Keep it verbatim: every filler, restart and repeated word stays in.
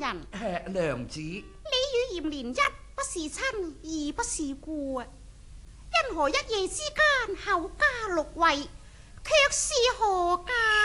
人。 誒，娘子， 你與嚴蓮一不是親，二不是故啊，因何一夜之間後加六位，卻是何解？